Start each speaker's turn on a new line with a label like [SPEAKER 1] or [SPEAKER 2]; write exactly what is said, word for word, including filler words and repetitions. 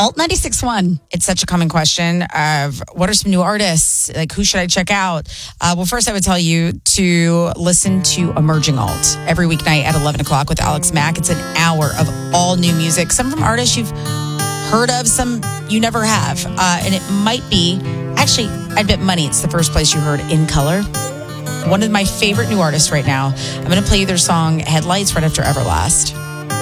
[SPEAKER 1] Alt ninety-six point one.
[SPEAKER 2] It's such a common question of what are some new artists? Like, who should I check out? Uh, well, first I would tell you to listen to Emerging Alt every weeknight at eleven o'clock with Alex Mack. It's an hour of all new music. Some from artists you've heard of, some you never have. Uh, and it might be, actually, I'd bet money it's the first place you heard In Color. One of my favorite new artists right now. I'm going to play you their song Headlights right after Everlast.